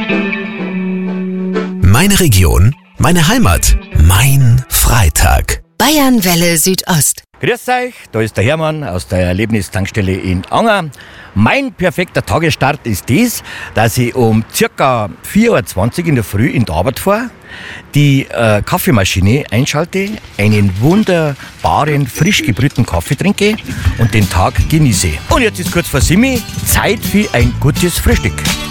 Meine Region, meine Heimat, mein Freitag. Bayernwelle Südost. Grüß euch, da ist der Hermann aus der Erlebnistankstelle in Anger. Mein perfekter Tagesstart ist dies, dass ich um ca. 4.20 Uhr in der Früh in die Arbeit fahre, die Kaffeemaschine einschalte, einen wunderbaren, frisch gebrühten Kaffee trinke und den Tag genieße. Und jetzt ist kurz vor 7 Uhr, Zeit für ein gutes Frühstück.